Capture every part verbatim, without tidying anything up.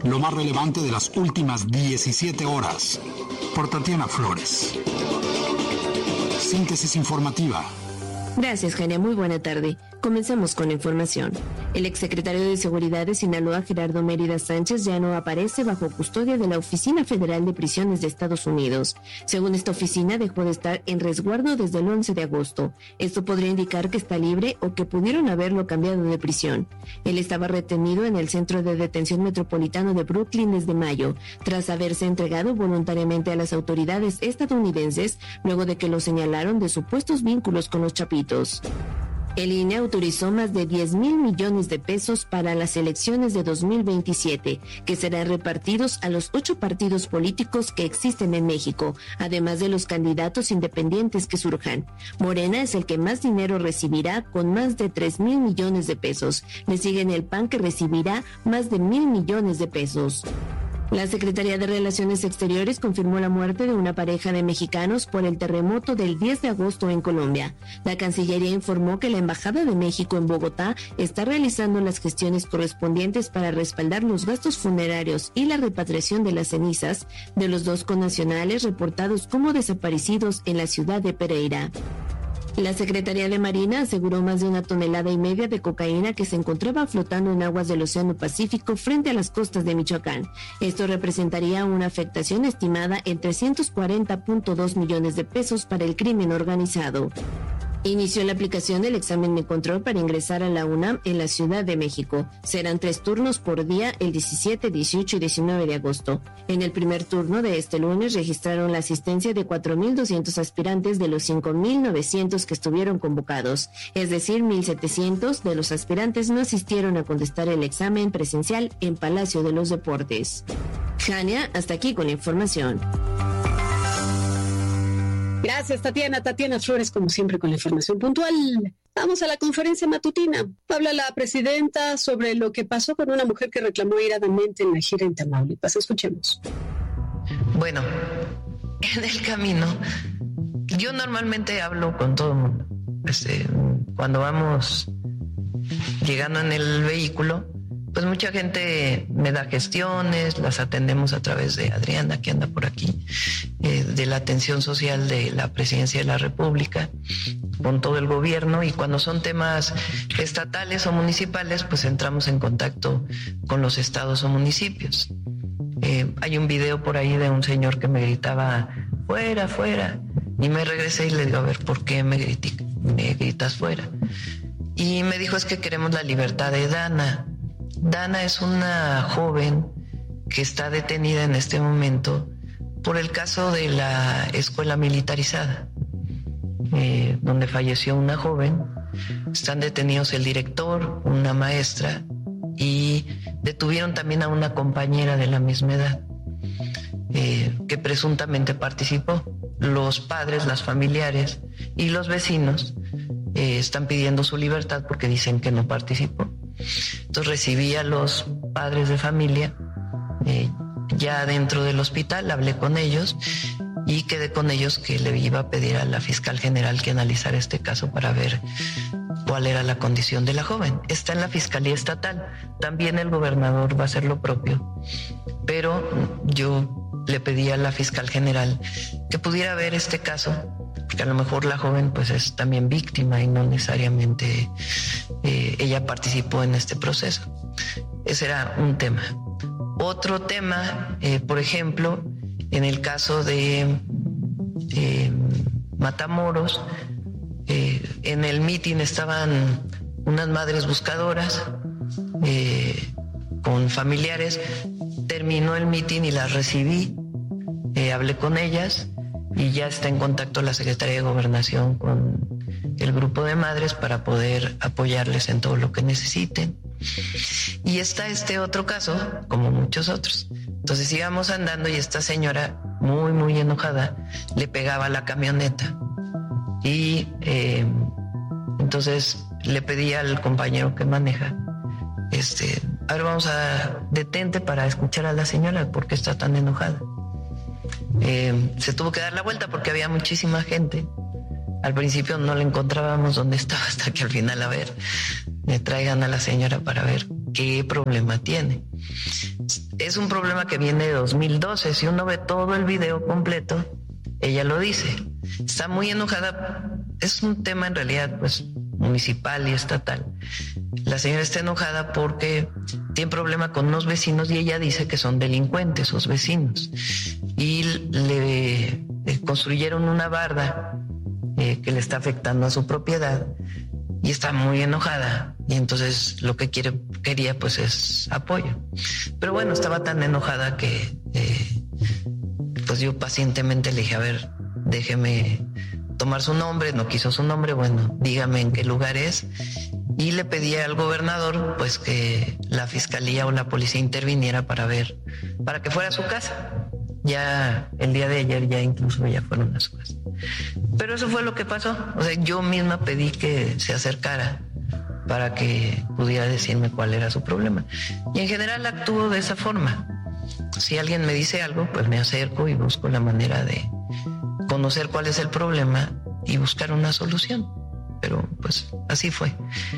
Lo más relevante de las últimas diecisiete horas. Por Tatiana Flores. Síntesis informativa. Gracias, Jania. Muy buena tarde. Comenzamos con la información. El exsecretario de Seguridad de Sinaloa, Gerardo Mérida Sánchez, ya no aparece bajo custodia de la Oficina Federal de Prisiones de Estados Unidos. Según esta oficina, dejó de estar en resguardo desde el once de agosto. Esto podría indicar que está libre o que pudieron haberlo cambiado de prisión. Él estaba retenido en el Centro de Detención Metropolitano de Brooklyn desde mayo, tras haberse entregado voluntariamente a las autoridades estadounidenses luego de que lo señalaron de supuestos vínculos con los Chapitos. El I N E autorizó más de diez mil millones de pesos para las elecciones de dos mil veintisiete, que serán repartidos a los ocho partidos políticos que existen en México, además de los candidatos independientes que surjan. Morena es el que más dinero recibirá, con más de tres mil millones de pesos. Le siguen el P A N, que recibirá más de mil millones de pesos. La Secretaría de Relaciones Exteriores confirmó la muerte de una pareja de mexicanos por el terremoto del diez de agosto en Colombia. La Cancillería informó que la Embajada de México en Bogotá está realizando las gestiones correspondientes para respaldar los gastos funerarios y la repatriación de las cenizas de los dos connacionales reportados como desaparecidos en la ciudad de Pereira. La Secretaría de Marina aseguró más de una tonelada y media de cocaína que se encontraba flotando en aguas del Océano Pacífico frente a las costas de Michoacán. Esto representaría una afectación estimada en trescientos cuarenta punto dos millones de pesos para el crimen organizado. Inició la aplicación del examen de control para ingresar a la UNAM en la Ciudad de México. Serán tres turnos por día el diecisiete, dieciocho y diecinueve de agosto. En el primer turno de este lunes registraron la asistencia de cuatro mil doscientos aspirantes de los cinco mil novecientos que estuvieron convocados. Es decir, mil setecientos de los aspirantes no asistieron a contestar el examen presencial en Palacio de los Deportes. Jania, hasta aquí con la información. Gracias, Tatiana. Tatiana Flores, como siempre, con la información puntual. Vamos a la conferencia matutina. Habla la presidenta sobre lo que pasó con una mujer que reclamó iradamente en la gira en Tamaulipas. Escuchemos. Bueno, en el camino, yo normalmente hablo con todo el mundo. Este, cuando vamos llegando en el vehículo, pues mucha gente me da gestiones, las atendemos a través de Adriana, que anda por aquí, eh, de la atención social de la Presidencia de la República, con todo el gobierno, y cuando son temas estatales o municipales, pues entramos en contacto con los estados o municipios. Eh, hay un video por ahí de un señor que me gritaba, fuera, fuera, y me regresé y le digo, a ver, ¿por qué me, griti- me gritas fuera? Y me dijo, es que queremos la libertad de Dana. Dana es una joven que está detenida en este momento por el caso de la escuela militarizada, eh, donde falleció una joven. Están detenidos el director, una maestra, y detuvieron también a una compañera de la misma edad, eh, que presuntamente participó. Los padres, las familiares y los vecinos eh, están pidiendo su libertad porque dicen que no participó. Entonces recibí a los padres de familia eh, ya dentro del hospital, hablé con ellos y quedé con ellos que le iba a pedir a la fiscal general que analizara este caso para ver cuál era la condición de la joven. Está en la Fiscalía Estatal, también el gobernador va a hacer lo propio, pero yo le pedí a la fiscal general que pudiera ver este caso, porque a lo mejor la joven pues es también víctima y no necesariamente eh, ella participó en este proceso. Ese era un tema. Otro tema, eh, por ejemplo, en el caso de eh, Matamoros, eh, en el mitin estaban unas madres buscadoras eh, con familiares. Terminó el mitin y las recibí, eh, hablé con ellas y ya está en contacto la Secretaría de Gobernación con el grupo de madres para poder apoyarles en todo lo que necesiten. Y está este otro caso, como muchos otros. Entonces íbamos andando y esta señora, muy, muy enojada, le pegaba a la camioneta. Y eh, entonces le pedí al compañero que maneja, este, a ver, vamos a detente para escuchar a la señora, ¿por qué está tan enojada? Eh, se tuvo que dar la vuelta porque había muchísima gente. Al principio no la encontrábamos dónde estaba, hasta que al final, a ver, me traigan a la señora para ver qué problema tiene. es un problema que viene de dos mil doce. Si uno ve todo el video completo, ella lo dice. Está muy enojada. Es un tema en realidad pues municipal y estatal. La señora está enojada porque tiene problema con unos vecinos y ella dice que son delincuentes sus vecinos. Y le, le construyeron una barda eh, que le está afectando a su propiedad y está muy enojada. Y entonces lo que quiere, quería pues es apoyo. Pero bueno, estaba tan enojada que eh, pues yo pacientemente le dije, a ver, déjeme tomar su nombre. No quiso su nombre, bueno, dígame en qué lugar es. Y le pedí al gobernador pues que la fiscalía o la policía interviniera para ver, para que fuera a su casa. Ya el día de ayer ya incluso ya fueron a su casa. Pero eso fue lo que pasó. O sea, yo misma pedí que se acercara para que pudiera decirme cuál era su problema. Y en general actúo de esa forma. Si alguien me dice algo, pues me acerco y busco la manera de conocer cuál es el problema y buscar una solución. Pero pues así fue.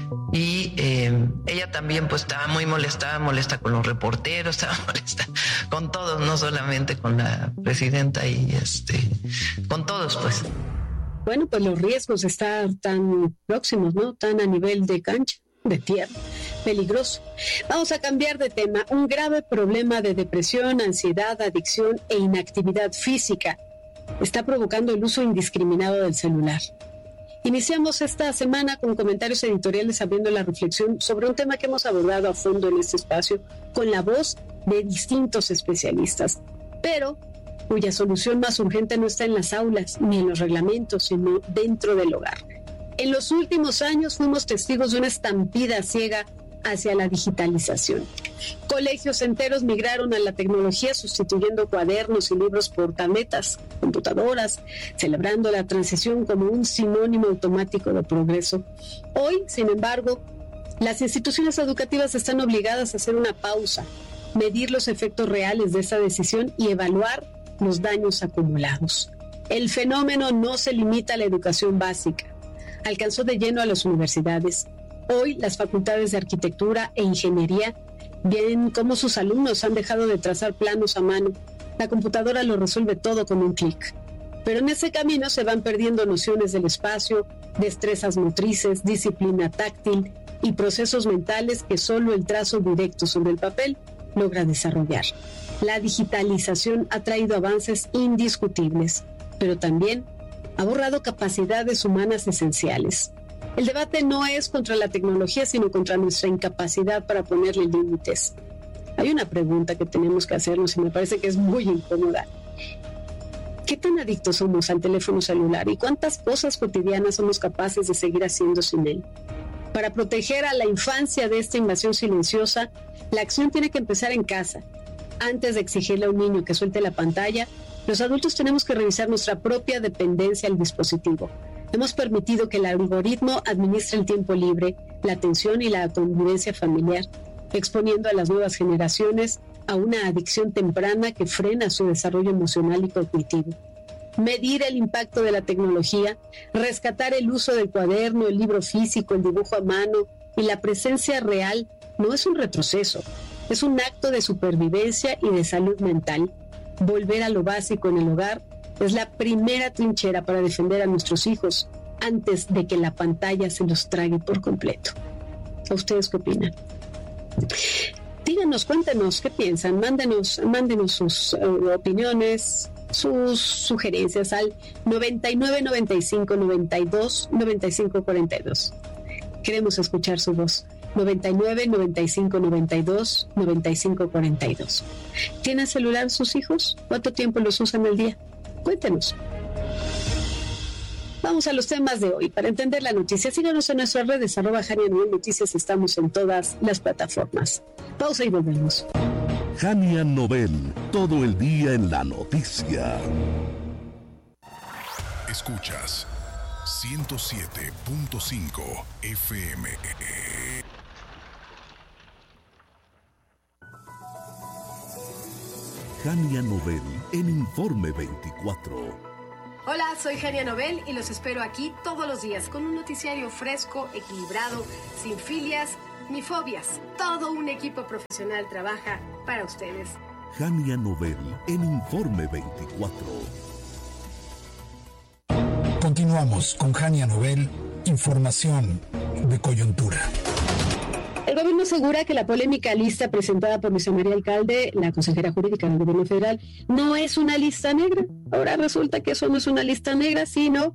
Y eh, ella también pues estaba muy molesta, molesta con los reporteros, estaba molesta con todos, no solamente con la presidenta y este, con todos pues. Bueno, pues los riesgos de estar tan próximos, ¿no? Tan a nivel de cancha, de tierra, peligroso. Vamos a cambiar de tema. Un grave problema de depresión, ansiedad, adicción e inactividad física está provocando el uso indiscriminado del celular. Iniciamos esta semana con comentarios editoriales abriendo la reflexión sobre un tema que hemos abordado a fondo en este espacio con la voz de distintos especialistas, pero cuya solución más urgente no está en las aulas ni en los reglamentos, sino dentro del hogar. En los últimos años fuimos testigos de una estampida ciega hacia la digitalización. Colegios enteros migraron a la tecnología sustituyendo cuadernos y libros por tabletas, computadoras, celebrando la transición como un sinónimo automático de progreso. Hoy, sin embargo, las instituciones educativas están obligadas a hacer una pausa, medir los efectos reales de esa decisión y evaluar los daños acumulados. El fenómeno no se limita a la educación básica, alcanzó de lleno a las universidades. Hoy las facultades de arquitectura e ingeniería ven cómo sus alumnos han dejado de trazar planos a mano. La computadora lo resuelve todo con un clic. Pero en ese camino se van perdiendo nociones del espacio, destrezas motrices, disciplina táctil y procesos mentales que solo el trazo directo sobre el papel logra desarrollar. La digitalización ha traído avances indiscutibles, pero también ha borrado capacidades humanas esenciales. El debate no es contra la tecnología, sino contra nuestra incapacidad para ponerle límites. Hay una pregunta que tenemos que hacernos y me parece que es muy incómoda. ¿Qué tan adictos somos al teléfono celular y cuántas cosas cotidianas somos capaces de seguir haciendo sin él? Para proteger a la infancia de esta invasión silenciosa, la acción tiene que empezar en casa. Antes de exigirle a un niño que suelte la pantalla, los adultos tenemos que revisar nuestra propia dependencia al dispositivo. Hemos permitido que el algoritmo administre el tiempo libre, la atención y la convivencia familiar, exponiendo a las nuevas generaciones a una adicción temprana que frena su desarrollo emocional y cognitivo. Medir el impacto de la tecnología, rescatar el uso del cuaderno, el libro físico, el dibujo a mano y la presencia real no es un retroceso, es un acto de supervivencia y de salud mental. Volver a lo básico en el hogar es la primera trinchera para defender a nuestros hijos antes de que la pantalla se los trague por completo. ¿A ustedes qué opinan? Díganos, cuéntenos qué piensan, mándenos, mándenos sus uh, opiniones, sus sugerencias al noventa y nueve, noventa y cinco, noventa y dos, noventa y cinco, cuarenta y dos. Queremos escuchar su voz. noventa y nueve, noventa y cinco, noventa y dos, noventa y cinco, cuarenta y dos. ¿Tienen celular sus hijos? ¿Cuánto tiempo los usan al día? Cuéntenos. Vamos a los temas de hoy. Para entender la noticia, síganos en nuestras redes, arroba Jania Novel Noticias, estamos en todas las plataformas. Pausa y volvemos. Jania Novel, todo el día en la noticia. Escuchas ciento siete punto cinco F M. Jania Novel en Informe veinticuatro. Hola, soy Jania Novel y los espero aquí todos los días con un noticiario fresco, equilibrado, sin filias ni fobias. Todo un equipo profesional trabaja para ustedes. Jania Nobel en Informe veinticuatro. Continuamos con Jania Nobel, información de coyuntura. El gobierno asegura que la polémica lista presentada por Luisa María Alcalde, la consejera jurídica del gobierno federal, no es una lista negra. Ahora resulta que eso no es una lista negra, sino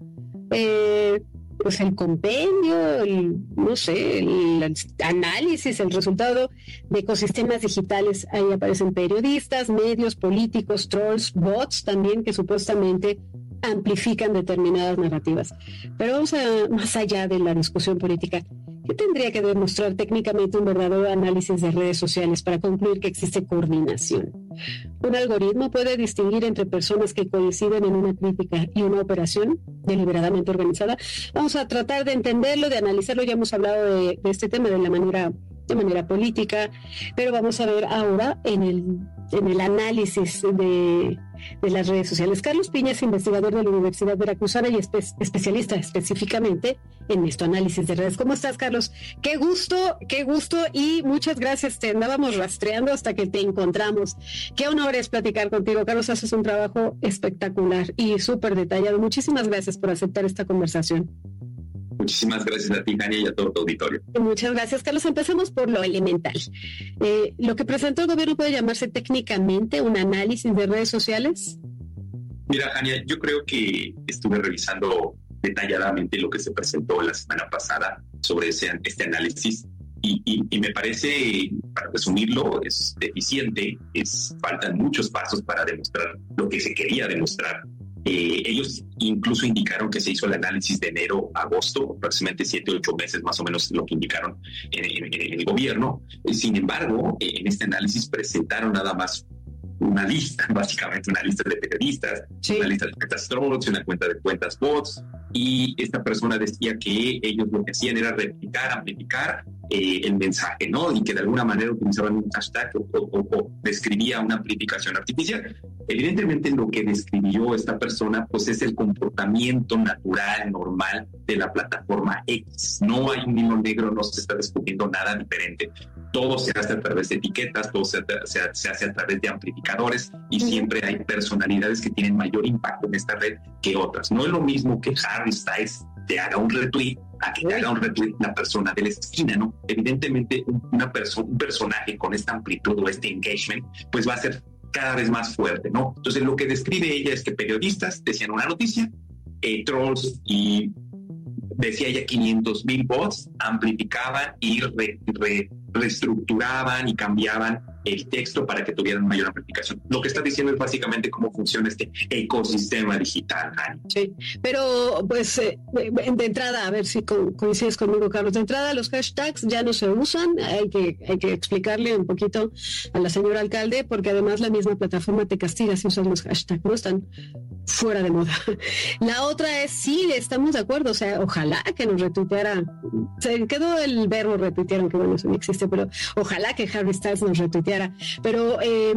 eh, pues el compendio, el, no sé, el, el análisis, el resultado de ecosistemas digitales. Ahí aparecen periodistas, medios, políticos, trolls, bots también, que supuestamente amplifican determinadas narrativas. Pero vamos a más allá de la discusión política. ¿Qué tendría que demostrar técnicamente un verdadero análisis de redes sociales para concluir que existe coordinación? ¿Un algoritmo puede distinguir entre personas que coinciden en una crítica y una operación deliberadamente organizada? Vamos a tratar de entenderlo, de analizarlo. Ya hemos hablado de, de este tema de la manera de manera política, pero vamos a ver ahora en el, en el análisis de, de las redes sociales. Carlos Piña es investigador de la Universidad Veracruzana y espe- especialista específicamente en esto, análisis de redes. ¿Cómo estás, Carlos? Qué gusto, qué gusto y muchas gracias. Te andábamos rastreando hasta que te encontramos. Qué honor es platicar contigo, Carlos. Haces un trabajo espectacular y súper detallado. Muchísimas gracias por aceptar esta conversación. Muchísimas gracias a ti, Jania, y a todo tu auditorio. Muchas gracias, Carlos. Empecemos por lo elemental. Eh, ¿Lo que presentó el gobierno puede llamarse técnicamente un análisis de redes sociales? Mira, Jania, yo creo que estuve revisando detalladamente lo que se presentó la semana pasada sobre ese, este análisis y, y, y me parece, para resumirlo, es deficiente, es, faltan muchos pasos para demostrar lo que se quería demostrar. Eh, ellos incluso indicaron que se hizo el análisis de enero a agosto, aproximadamente siete o ocho meses más o menos lo que indicaron en, en, en el gobierno. Sin embargo, eh, en este análisis presentaron nada más una lista, básicamente una lista de periodistas, sí. Una lista de cuentas trolls, una cuenta de cuentas bots, y esta persona decía que ellos lo que hacían era replicar, amplificar eh, el mensaje, ¿no? Y que de alguna manera utilizaban un hashtag o, o, o describía una amplificación artificial. Evidentemente lo que describió esta persona pues es el comportamiento natural, normal de la plataforma X. No hay un hilo negro, no se está descubriendo nada diferente. Todo se hace a través de etiquetas, todo se, se, se hace a través de amplificadores y siempre hay personalidades que tienen mayor impacto en esta red que otras. No es lo mismo que Harry Styles te haga un retweet a que te haga un retweet la persona de la esquina, ¿no? Evidentemente una perso- un personaje con esta amplitud o este engagement pues va a ser cada vez más fuerte, ¿no? Entonces lo que describe ella es que periodistas decían una noticia, eh, trolls y decía ella quinientos mil bots amplificaban y re, re, reestructuraban y cambiaban el texto para que tuvieran mayor amplificación. Lo que está diciendo es básicamente cómo funciona este ecosistema digital, Jani. Sí, pero pues eh, de entrada, a ver si co- coincides conmigo, Carlos, de entrada los hashtags ya no se usan, hay que, hay que explicarle un poquito a la señora alcalde, porque además la misma plataforma te castiga si usas los hashtags, no están fuera de moda. La otra es, sí, estamos de acuerdo, o sea, ojalá que nos retuiteara, se quedó el verbo retuitear, aunque bueno, eso no existe, pero ojalá que Harry Styles nos retuiteara. Pero eh,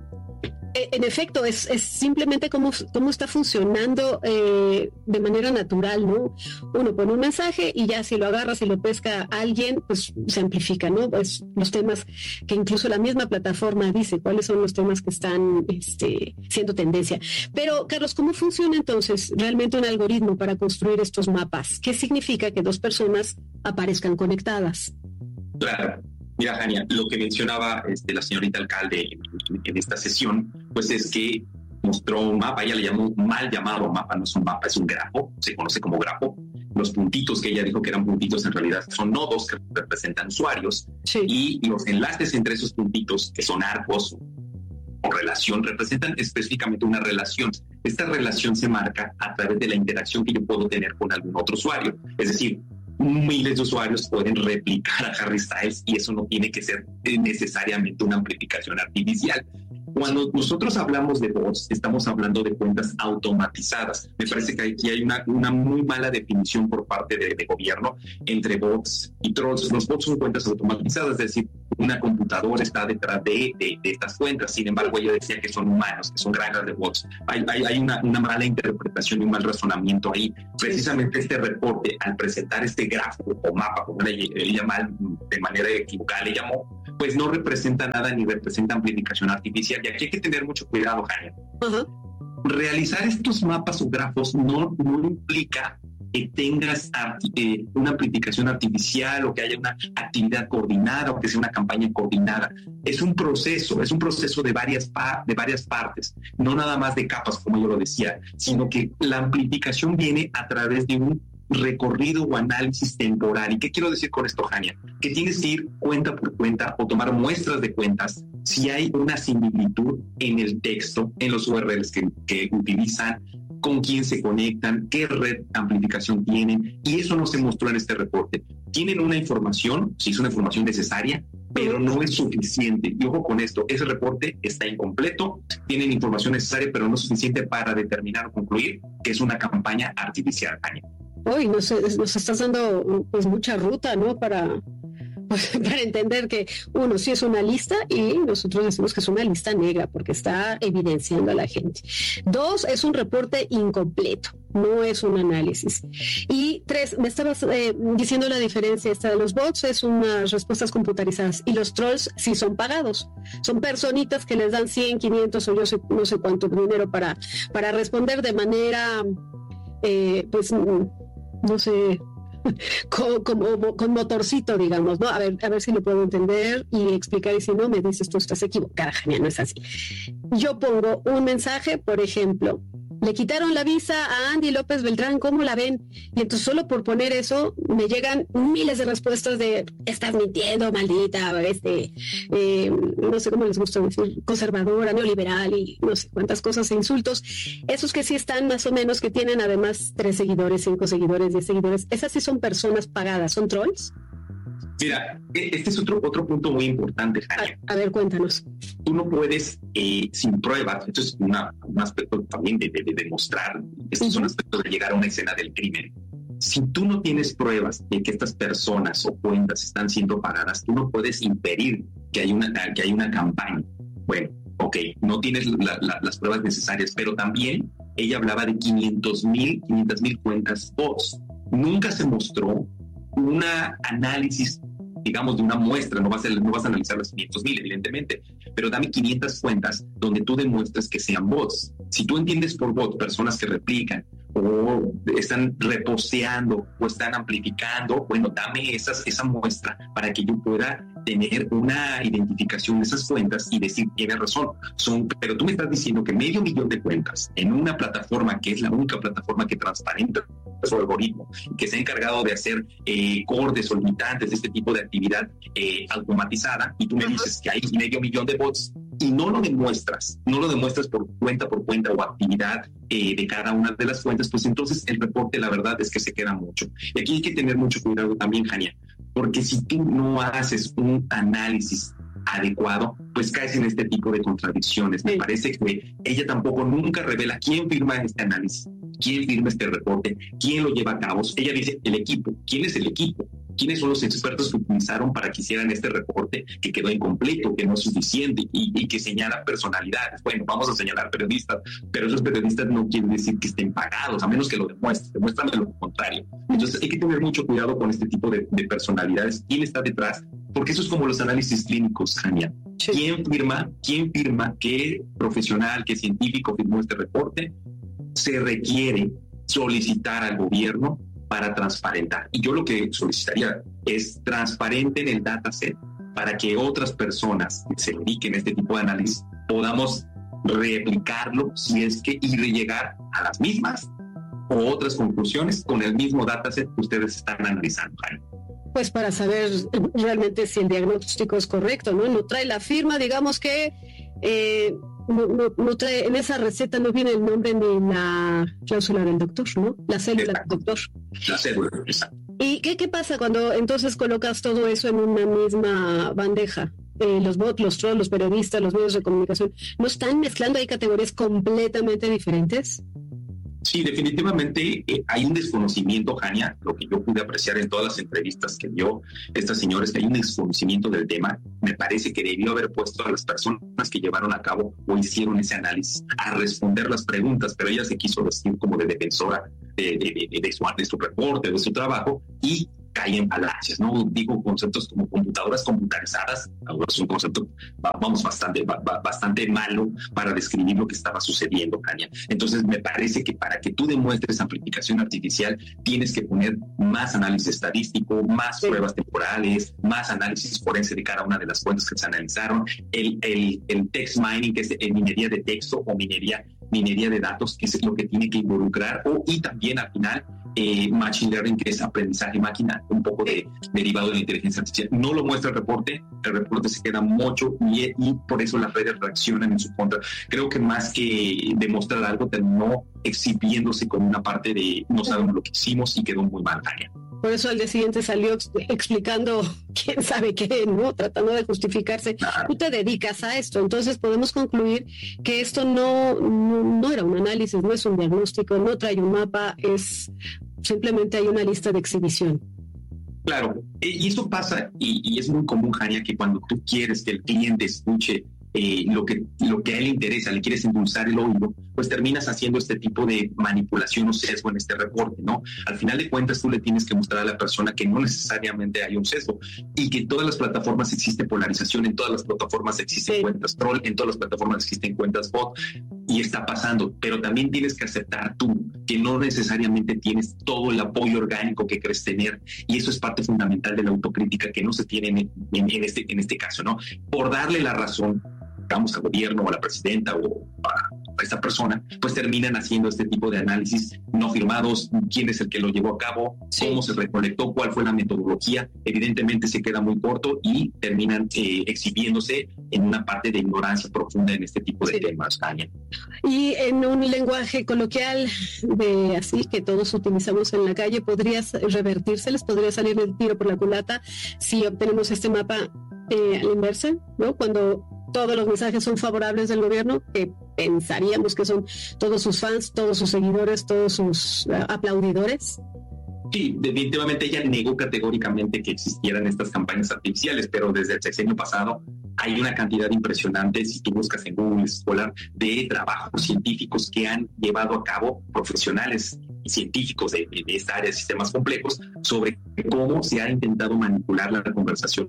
en efecto es, es simplemente cómo, cómo está funcionando eh, de manera natural, ¿no? Uno pone un mensaje y ya si lo agarra, si lo pesca alguien, pues se amplifica, ¿no? Pues los temas que incluso la misma plataforma dice cuáles son los temas que están este, siendo tendencia. Pero, Carlos, ¿cómo funciona entonces realmente un algoritmo para construir estos mapas? ¿Qué significa que dos personas aparezcan conectadas? Claro. Mira, Jania, lo que mencionaba este, la señorita alcalde en, en, en esta sesión, pues es que mostró un mapa, ella le llamó mal llamado mapa, no es un mapa, es un grafo, se conoce como grafo. Los puntitos que ella dijo que eran puntitos en realidad son nodos que representan usuarios, sí. Y los enlaces entre esos puntitos, que son arcos o relación, representan específicamente una relación. Esta relación se marca a través de la interacción que yo puedo tener con algún otro usuario, es decir, miles de usuarios pueden replicar a Harry Styles y eso no tiene que ser necesariamente una amplificación artificial. Cuando nosotros hablamos de bots, estamos hablando de cuentas automatizadas. Me parece que aquí hay una, una muy mala definición por parte de, de gobierno entre bots y trolls. Los bots son cuentas automatizadas, es decir, una computadora está detrás de, de, de estas cuentas. Sin embargo, ella decía que son humanos, que son granjas de bots. Hay, hay, hay una, una mala interpretación y un mal razonamiento ahí. Precisamente este reporte, al presentar este gráfico o mapa, como le, le llama de manera equivocada, le llamó, pues no representa nada ni representa amplificación artificial. Y aquí hay que tener mucho cuidado, Jania. Uh-huh. Realizar estos mapas o grafos no, no implica que tengas eh, una amplificación artificial o que haya una actividad coordinada o que sea una campaña coordinada. Es un proceso, es un proceso de varias, pa- de varias partes, no nada más de capas, como yo lo decía, sino que la amplificación viene a través de un recorrido o análisis temporal. ¿Y qué quiero decir con esto, Jania? Que tienes que ir cuenta por cuenta o tomar muestras de cuentas si hay una similitud en el texto, en los U R Ls que, que utilizan, con quién se conectan, qué red amplificación tienen, y eso no se mostró en este reporte. Tienen una información, sí es una información necesaria, pero no es suficiente. Y ojo con esto, ese reporte está incompleto, tienen información necesaria, pero no suficiente para determinar o concluir que es una campaña artificial. Hoy nos, nos estás dando pues mucha ruta, ¿no? Para... para entender que uno sí es una lista y nosotros decimos que es una lista negra porque está evidenciando a la gente. Dos, es un reporte incompleto, no es un análisis. Y tres, me estabas eh, diciendo la diferencia esta de los bots, es unas respuestas computarizadas, y los trolls sí son pagados, son personitas que les dan cien, quinientos o yo sé, no sé cuánto dinero para, para responder de manera eh, pues no sé, Con, con, con motorcito, digamos, ¿no? A ver, a ver si lo puedo entender y explicar, y si no, me dices tú estás equivocada, Jania, no es así. Yo pongo un mensaje, por ejemplo, le quitaron la visa a Andy López Beltrán, ¿cómo la ven? Y entonces solo por poner eso me llegan miles de respuestas de estás mintiendo, maldita, este, eh, no sé cómo les gusta decir, conservadora, neoliberal y no sé cuántas cosas e insultos. Esos que sí están más o menos, que tienen además tres seguidores, cinco seguidores, diez seguidores, esas sí son personas pagadas, ¿son trolls? Mira, este es otro, otro punto muy importante, Jania. A, a ver, cuéntanos. Tú no puedes, eh, sin pruebas, esto es una, un aspecto también de, de, de demostrar, estos uh-huh. son aspectos de llegar a una escena del crimen. Si tú no tienes pruebas de que estas personas o cuentas están siendo pagadas, tú no puedes impedir que hay una, que hay una campaña. Bueno, ok, no tienes la, la, las pruebas necesarias, pero también ella hablaba de quinientos mil cuentas bots. Nunca se mostró un análisis, digamos, de una muestra. No vas a, no vas a analizar los quinientos mil, evidentemente, pero dame quinientas cuentas donde tú demuestres que sean bots. Si tú entiendes por bot personas que replican o están reposteando o están amplificando, bueno, dame esas, esa muestra para que yo pueda tener una identificación de esas cuentas y decir, tienes razón, son, pero tú me estás diciendo que medio millón de cuentas en una plataforma que es la única plataforma que transparenta su algoritmo, que se ha encargado de hacer eh, cortes o limitantes de este tipo de actividad eh, automatizada, y tú me dices que hay medio millón de bots y no lo demuestras, no lo demuestras por cuenta por cuenta o actividad eh, de cada una de las cuentas, pues entonces el reporte, la verdad es que se queda mucho. Y aquí hay que tener mucho cuidado también, Jania, porque si tú no haces un análisis adecuado, pues caes en este tipo de contradicciones. Me parece que ella tampoco nunca revela quién firma este análisis, quién firma este reporte, quién lo lleva a cabo. Ella dice el equipo. ¿Quién es el equipo? ¿Quiénes son los expertos que utilizaron para que hicieran este reporte que quedó incompleto, que no es suficiente y, y que señala personalidades? Bueno, vamos a señalar periodistas, pero esos periodistas no quieren decir que estén pagados, a menos que lo demuestren. Demuéstrame lo contrario. Entonces hay que tener mucho cuidado con este tipo de, de personalidades. ¿Quién está detrás? Porque eso es como los análisis clínicos, Jania. Sí. ¿Quién firma? ¿Quién firma? ¿Qué profesional, qué científico firmó este reporte? Se requiere solicitar al gobierno para transparentar. Y yo lo que solicitaría es transparenten el dataset para que otras personas que se dediquen a este tipo de análisis podamos replicarlo, si es que, y llegar a las mismas o otras conclusiones con el mismo dataset que ustedes están analizando. Pues para saber realmente si el diagnóstico es correcto, ¿no? No trae la firma, digamos que eh, no, no, no trae, en esa receta no viene el nombre ni la cláusula del doctor, ¿no? La cédula del doctor. La cédula, exacto. ¿Y qué, qué pasa cuando entonces colocas todo eso en una misma bandeja? Eh, los bots, los trolls, los periodistas, los medios de comunicación, ¿no están mezclando ahí categorías completamente diferentes? Sí, definitivamente eh, hay un desconocimiento, Jania, lo que yo pude apreciar en todas las entrevistas que dio esta señora es que hay un desconocimiento del tema. Me parece que debió haber puesto a las personas que llevaron a cabo o hicieron ese análisis a responder las preguntas, pero ella se quiso vestir como de defensora de, de, de, de, su, de su reporte, de su trabajo, y cae en falacias, ¿no? Digo conceptos como computadoras computarizadas, es un concepto, vamos, bastante, bastante malo para describir lo que estaba sucediendo, Jania. Entonces, me parece que para que tú demuestres amplificación artificial, tienes que poner más análisis estadístico, más sí. pruebas temporales, más análisis forense de cada una de las cuentas que se analizaron, el, el, el text mining, que es el minería de texto o minería, minería de datos, que es lo que tiene que involucrar, o, y también al final, Eh, machine learning, que es aprendizaje máquina, un poco de, derivado de la inteligencia artificial. No lo muestra el reporte, el reporte se queda mucho y, y por eso las redes reaccionan en su contra. Creo que más que demostrar algo, terminó exhibiéndose con una parte de no sabemos lo que hicimos y quedó muy mal, Jania. Por eso al día siguiente salió explicando quién sabe qué, ¿no? Tratando de justificarse. Claro. Tú te dedicas a esto, entonces podemos concluir que esto no, no, no era un análisis, no es un diagnóstico, no trae un mapa, es simplemente hay una lista de exhibición. Claro, y eso pasa, y, y es muy común, Jania, que cuando tú quieres que el cliente escuche Eh, lo que lo que a él le interesa, le quieres endulzar el oído, pues terminas haciendo este tipo de manipulación o sesgo en este reporte, ¿no? Al final de cuentas, tú le tienes que mostrar a la persona que no necesariamente hay un sesgo y que en todas las plataformas existe polarización, en todas las plataformas existen sí. cuentas troll, en todas las plataformas existen cuentas bot, y está pasando, pero también tienes que aceptar tú que no necesariamente tienes todo el apoyo orgánico que crees tener, y eso es parte fundamental de la autocrítica que no se tiene en, en, en, este, en este caso, ¿no? Por darle la razón, digamos, al gobierno o a la presidenta o a esta persona, pues terminan haciendo este tipo de análisis no firmados, quién es el que lo llevó a cabo, sí. cómo se recolectó, cuál fue la metodología. Evidentemente se queda muy corto y terminan eh, exhibiéndose en una parte de ignorancia profunda en este tipo de sí. temas, Tania. Y en un lenguaje coloquial de así que todos utilizamos en la calle, ¿podrías revertirse? ¿Les podría salir el tiro por la culata si obtenemos este mapa eh, a la inversa, ¿no? Cuando todos los mensajes son favorables del gobierno, que pensaríamos que son todos sus fans, todos sus seguidores, todos sus uh, aplaudidores. Sí, definitivamente ella negó categóricamente que existieran estas campañas artificiales, pero desde el sexenio pasado hay una cantidad impresionante, si tú buscas en Google Scholar, de trabajos científicos que han llevado a cabo profesionales y científicos de, de esta área de sistemas complejos sobre cómo se ha intentado manipular la conversación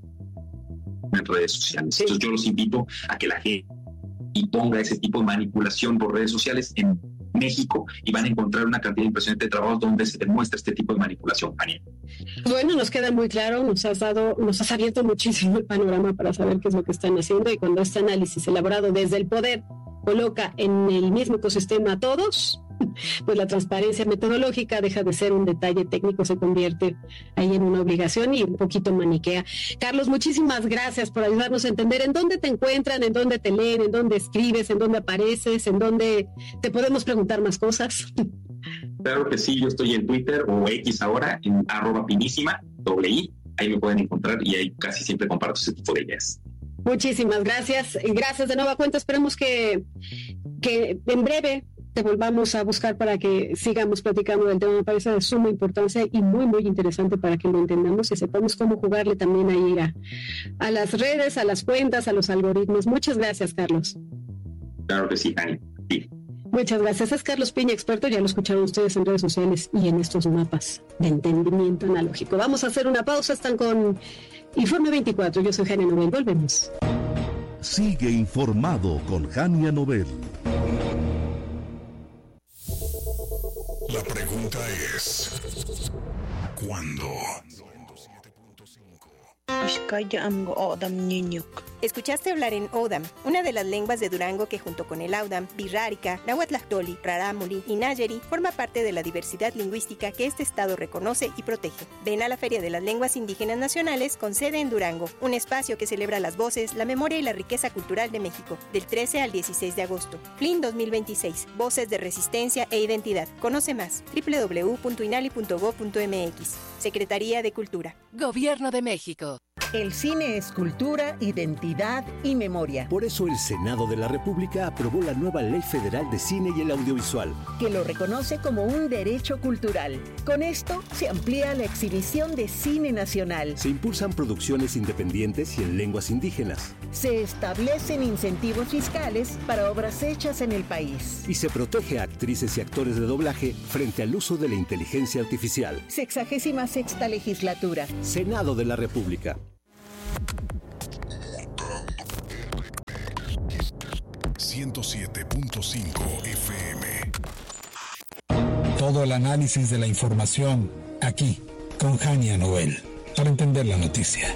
en redes sociales. Entonces yo los invito a que la gente y ponga ese tipo de manipulación por redes sociales en México y van a encontrar una cantidad impresionante de trabajos donde se demuestra este tipo de manipulación, Tania. Bueno, nos queda muy claro, nos has dado, nos has abierto muchísimo el panorama para saber qué es lo que están haciendo, y cuando este análisis elaborado desde el poder coloca en el mismo ecosistema a todos, pues la transparencia metodológica deja de ser un detalle técnico, se convierte ahí en una obligación y un poquito maniquea. Carlos, muchísimas gracias por ayudarnos a entender en dónde te encuentran, en dónde te leen, en dónde escribes, en dónde apareces, en dónde te podemos preguntar más cosas. Claro que sí, yo estoy en Twitter o X ahora, en arroba pinísima, doble I, ahí me pueden encontrar y ahí casi siempre comparto ese tipo de ideas. Muchísimas gracias, gracias de nueva cuenta, esperemos que, que en breve te volvamos a buscar para que sigamos platicando del tema. Me parece de suma importancia y muy, muy interesante para que lo entendamos y sepamos cómo jugarle también ahí a, a las redes, a las cuentas, a los algoritmos. Muchas gracias, Carlos. Claro que sí, Dani. Sí. Muchas gracias. Es Carlos Piña, experto, ya lo escucharon ustedes en redes sociales y en estos mapas de entendimiento analógico. Vamos a hacer una pausa, están con Informe veinticuatro, yo soy Jania Nobel, volvemos. Sigue informado con Jania Nobel. La pregunta es, ¿cuándo? Escuchaste hablar en Odam, una de las lenguas de Durango que junto con el Audam, Birrárica, Nahuatlactoli, Rarámuri y Nayeri forma parte de la diversidad lingüística que este estado reconoce y protege. Ven a la Feria de las Lenguas Indígenas Nacionales con sede en Durango, un espacio que celebra las voces, la memoria y la riqueza cultural de México, del trece al dieciséis de agosto. F L I N dos mil veintiséis, Voces de Resistencia e Identidad. Conoce más, doble u doble u doble u punto inali punto gob punto eme equis. Secretaría de Cultura. Gobierno de México. El cine es cultura, identidad identidad y memoria. Por eso el Senado de la República aprobó la nueva Ley Federal de Cine y el Audiovisual, que lo reconoce como un derecho cultural. Con esto se amplía la exhibición de cine nacional. Se impulsan producciones independientes y en lenguas indígenas. Se establecen incentivos fiscales para obras hechas en el país. Y se protege a actrices y actores de doblaje frente al uso de la inteligencia artificial. Sexagésima sexta legislatura. Senado de la República. ciento siete punto cinco F M. Todo el análisis de la información aquí con Jania Noel para entender la noticia.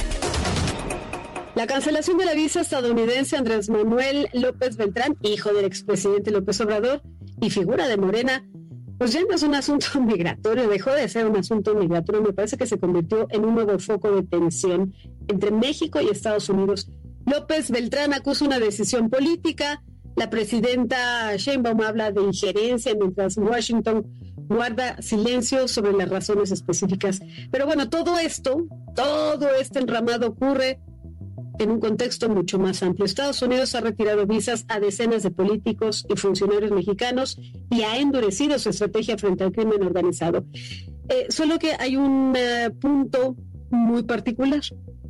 La cancelación de la visa estadounidense Andrés Manuel López Beltrán, hijo del expresidente López Obrador y figura de Morena, pues ya no es un asunto migratorio, dejó de ser un asunto migratorio, me parece que se convirtió en un nuevo foco de tensión entre México y Estados Unidos. López Beltrán acusa una decisión política, la presidenta Sheinbaum habla de injerencia, mientras Washington guarda silencio sobre las razones específicas. Pero bueno, todo esto, todo este enramado ocurre en un contexto mucho más amplio. Estados Unidos ha retirado visas a decenas de políticos y funcionarios mexicanos y ha endurecido su estrategia frente al crimen organizado. Eh, solo que hay un uh, punto muy particular.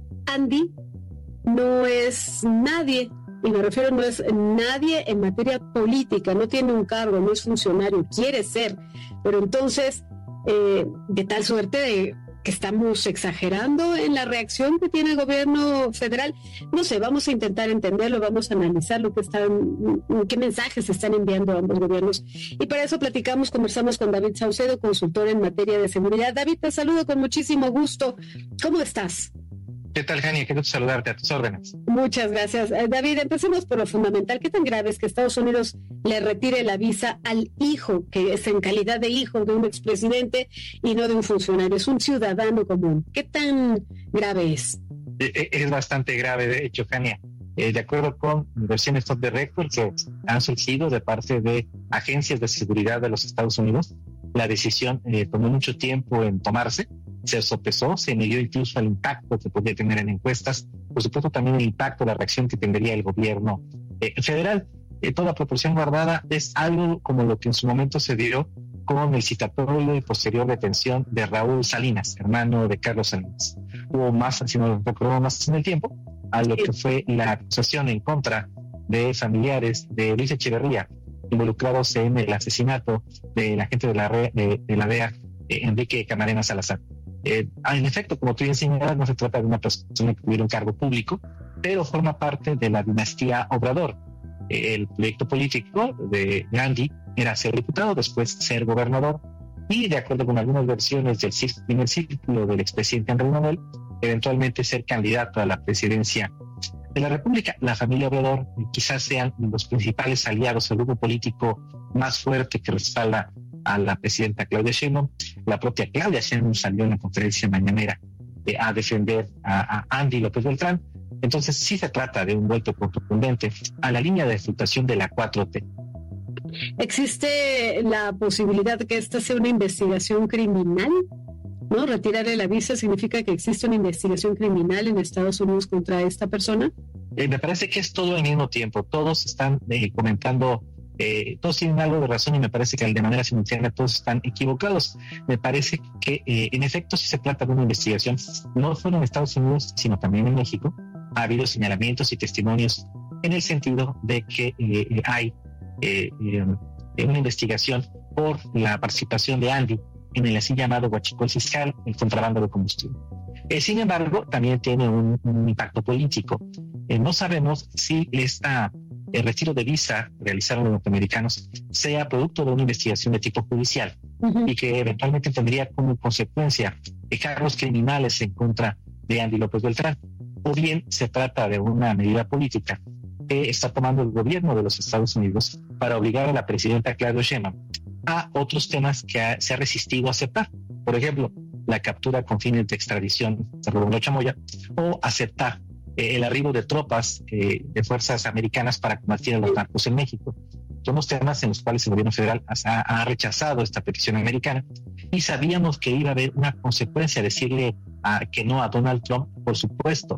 Andy no es nadie, y me refiero no es nadie en materia política, no tiene un cargo, no es funcionario, quiere ser, pero entonces, eh, de tal suerte de que estamos exagerando en la reacción que tiene el gobierno federal. No sé, vamos a intentar entenderlo, vamos a analizar lo que están, qué mensajes se están enviando a ambos gobiernos. Y para eso platicamos, conversamos con David Saucedo, consultor en materia de seguridad. David, te saludo con muchísimo gusto. ¿Cómo estás? ¿Qué tal, Jania? Qué gusto saludarte, a tus órdenes. Muchas gracias. Eh, David, empecemos por lo fundamental. ¿Qué tan grave es que Estados Unidos le retire la visa al hijo, que es en calidad de hijo de un expresidente y no de un funcionario? Es un ciudadano común. ¿Qué tan grave es? Eh, es bastante grave, de hecho, Jania. Eh, de acuerdo con versiones top de récord que han surgido de parte de agencias de seguridad de los Estados Unidos, la decisión eh, tomó mucho tiempo en tomarse. Se sopesó, se midió incluso el impacto que podía tener en encuestas, por supuesto también el impacto, la reacción que tendría el gobierno eh, federal. Eh, toda proporción guardada es algo como lo que en su momento se dio con el citatorio y posterior detención de Raúl Salinas, hermano de Carlos Salinas. Hubo más, si no recuerdo más en el tiempo, a lo que fue la acusación en contra de familiares de Luis Echeverría, involucrados en el asesinato del agente de la, de, de la D E A, eh, Enrique Camarena Salazar. Eh, en efecto, como tú bien señalas, no se trata de una persona que tuviera un cargo público, pero forma parte de la dinastía Obrador. Eh, el proyecto político de Andy era ser diputado, después ser gobernador, y de acuerdo con algunas versiones del primer círculo del expresidente Andrés Manuel, eventualmente ser candidato a la presidencia de la República. La familia Obrador eh, quizás sean los principales aliados, el grupo político más fuerte que respalda a la presidenta Claudia Sheinbaum. La propia Claudia Sheinbaum salió en la conferencia mañanera eh, a defender a, a Andy López Beltrán. Entonces sí se trata de un vuelto contundente a la línea de flotación de la cuatro T. ¿Existe la posibilidad de que esta sea una investigación criminal? ¿No? Retirarle la visa significa que existe una investigación criminal en Estados Unidos contra esta persona. Eh, me parece que es todo al mismo tiempo. Todos están eh, comentando Eh, todos tienen algo de razón y me parece que de manera simultánea todos están equivocados. Me parece que eh, en efecto sí se trata de una investigación, no solo en Estados Unidos, sino también en México. Ha habido señalamientos y testimonios en el sentido de que eh, hay eh, eh, una investigación por la participación de Andy en el así llamado huachicol fiscal, el contrabando de combustible. Eh, sin embargo, también tiene un, un impacto político. Eh, no sabemos si esta el retiro de visa realizado a los norteamericanos sea producto de una investigación de tipo judicial uh-huh. y que eventualmente tendría como consecuencia de cargos criminales en contra de Andy López Beltrán, o bien se trata de una medida política que está tomando el gobierno de los Estados Unidos para obligar a la presidenta Claudia Sheinbaum a otros temas que ha, se ha resistido a aceptar. Por ejemplo, la captura con fines de extradición de Roberto Chamoya, o aceptar el arribo de tropas eh, de fuerzas americanas para combatir a los narcos en México. Son los temas en los cuales el gobierno federal ha, ha rechazado esta petición americana, y sabíamos que iba a haber una consecuencia, decirle a, que no a Donald Trump, por supuesto.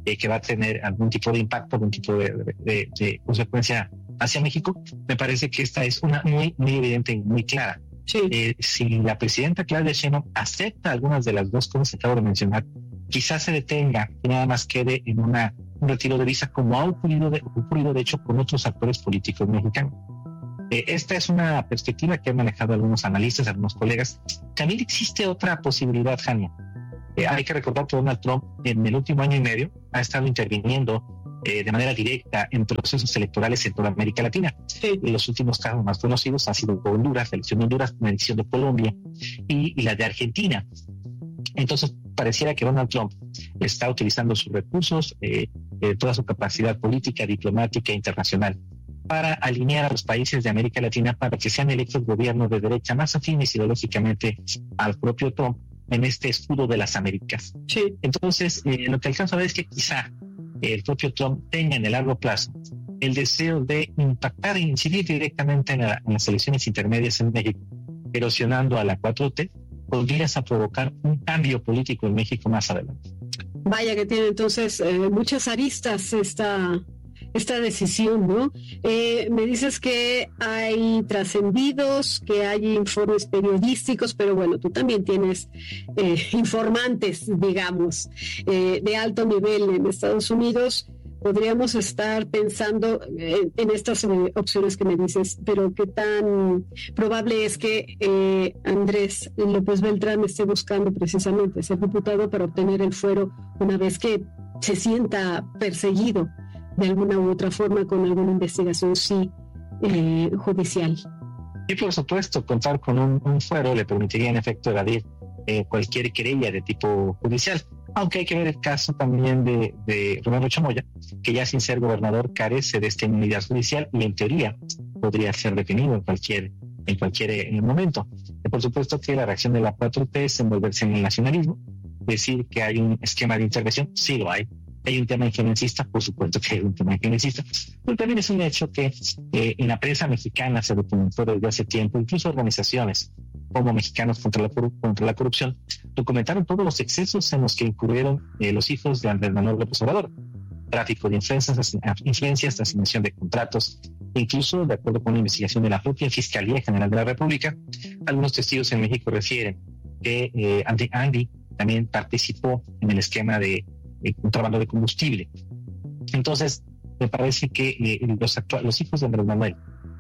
eh, que va a tener algún tipo de impacto, algún tipo de, de, de, de consecuencia hacia México, me parece que esta es una muy, muy evidente y muy clara. Sí. Eh, si la presidenta Claudia Sheinbaum acepta algunas de las dos cosas que acabo de mencionar, quizás se detenga y nada más quede en una, un retiro de visa, como ha ocurrido de, ocurrido de hecho con otros actores políticos mexicanos. Eh, esta es una perspectiva que han manejado algunos analistas, algunos colegas. También existe otra posibilidad, Jania. Eh, hay que recordar que Donald Trump en el último año y medio ha estado interviniendo eh, de manera directa en procesos electorales en toda América Latina. Sí. Y los últimos casos más conocidos han sido Honduras, la elección de Honduras, la elección de Colombia y, y la de Argentina. Entonces, pareciera que Donald Trump está utilizando sus recursos, eh, eh, toda su capacidad política, diplomática e internacional para alinear a los países de América Latina para que sean electos gobiernos de derecha más afines ideológicamente al propio Trump en este escudo de las Américas. Sí. Entonces, eh, lo que alcanzo a ver es que quizá el propio Trump tenga en el largo plazo el deseo de impactar e incidir directamente en, la, en las elecciones intermedias en México, erosionando a la cuatro T, podrías a provocar un cambio político en México más adelante. Vaya que tiene entonces eh, muchas aristas esta, esta decisión, ¿no? Eh, me dices que hay trascendidos, que hay informes periodísticos, pero bueno, tú también tienes eh, informantes, digamos, eh, de alto nivel en Estados Unidos. Podríamos estar pensando en, en estas eh, opciones que me dices, pero qué tan probable es que eh, Andrés López Beltrán esté buscando precisamente ser diputado para obtener el fuero una vez que se sienta perseguido de alguna u otra forma con alguna investigación sí eh, judicial. Y por supuesto, contar con un, un fuero le permitiría en efecto evadir eh, cualquier querella de tipo judicial. Aunque hay que ver el caso también de, de Romero Chamoya, que ya sin ser gobernador carece de esta inmunidad judicial y en teoría podría ser detenido en cualquier, en cualquier en momento. Y por supuesto que la reacción de la cuatro T es envolverse en el nacionalismo, decir que hay un esquema de intervención, sí lo hay. Hay un tema injerencista, por supuesto que hay un tema injerencista, pero también es un hecho que eh, en la prensa mexicana se documentó desde hace tiempo, incluso organizaciones como Mexicanos contra la, contra la Corrupción documentaron todos los excesos en los que incurrieron eh, los hijos de Andrés Manuel López Obrador: tráfico de influencias, influencias, asignación de contratos, incluso de acuerdo con una investigación de la propia Fiscalía General de la República. Algunos testigos en México refieren que eh, Andy, Andy también participó en el esquema de eh, contrabando de combustible. Entonces, me parece que eh, los, actual, los hijos de Andrés Manuel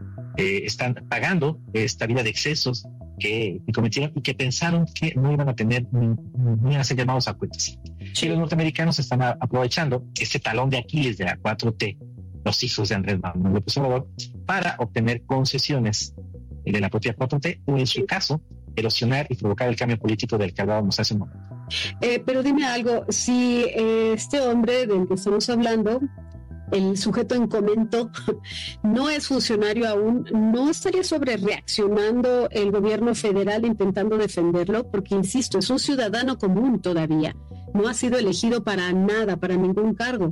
eh, están pagando esta vida de excesos que, que cometieron y que pensaron que no iban a tener, ni, ni iban a ser llamados a cuentas. Sí, los norteamericanos están a, aprovechando este talón de Aquiles de la cuatro T, los hijos de Andrés Manuel López Obrador, para obtener concesiones de la propia cuatro T o, en su caso, erosionar y provocar el cambio político del que hablábamos hace un momento. Eh, pero dime algo, si eh, este hombre del que estamos hablando, el sujeto en comento, no es funcionario aún, ¿no estaría sobre reaccionando el gobierno federal intentando defenderlo? Porque, insisto, es un ciudadano común todavía, no ha sido elegido para nada, para ningún cargo.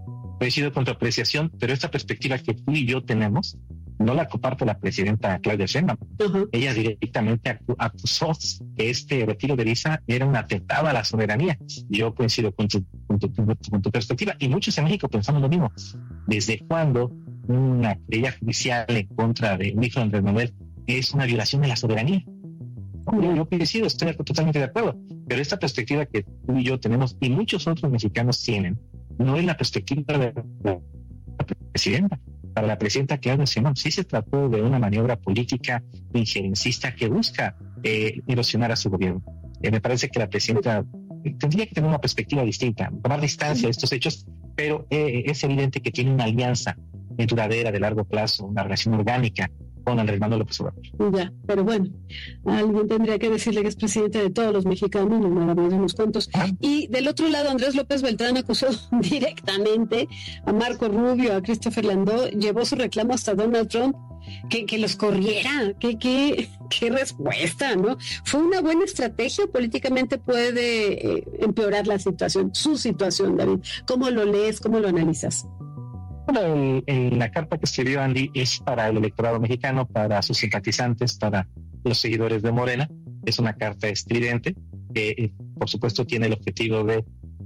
Ha sido contra apreciación, pero esta perspectiva que tú y yo tenemos no la comparte la presidenta Claudia Sheinbaum. Uh-huh. Ella directamente acu- acusó que este retiro de visa era un atentado a la soberanía. Yo coincido con tu, con tu, con tu perspectiva, y muchos en México pensamos lo mismo. ¿Desde cuándo una querella judicial en contra de un hijo de Andrés Manuel es una violación de la soberanía? Yo, yo coincido, estoy totalmente de acuerdo, pero esta perspectiva que tú y yo tenemos y muchos otros mexicanos tienen no es la perspectiva de la presidenta. Para la presidenta Claudia Sheinbaum sí se trató de una maniobra política injerencista que busca eh, erosionar a su gobierno. Eh, me parece que la presidenta tendría que tener una perspectiva distinta, tomar distancia de estos hechos, pero eh, es evidente que tiene una alianza duradera de largo plazo, una relación orgánica con Andrés Manuel López Obrador. Ya, pero bueno, alguien tendría que decirle que es presidente de todos los mexicanos, no nada más de unos cuantos. ¿Ah? Y del otro lado, Andrés López Beltrán acusó directamente a Marco Rubio, a Christopher Landó, llevó su reclamo hasta Donald Trump, que, que los corriera. ¿Qué, qué, qué respuesta, ¿no? ¿Fue una buena estrategia o políticamente puede eh, empeorar la situación, su situación, David? ¿Cómo lo lees, cómo lo analizas? Bueno, el, el, la carta que escribió Andy es para el electorado mexicano, para sus simpatizantes, para los seguidores de Morena. Es una carta estridente que, eh, por supuesto, tiene el objetivo de